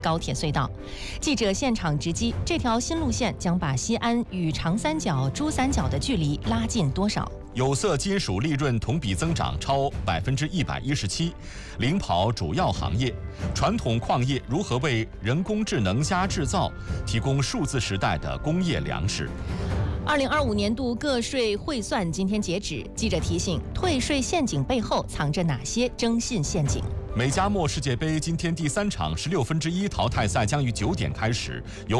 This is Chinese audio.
高铁隧道。记者现场直击，这条新路线将把西安与长三角、珠三角的距离拉近多少？ 有色金属利润同比增长超117%，领跑主要行业。传统矿业如何为人工智能加制造提供数字时代的工业粮食 ？2025年度个税汇算今天截止，记者提醒：退税陷阱背后藏着哪些征信陷阱？ 美加墨世界杯今天第3场16分之一淘汰赛将于9点开始，由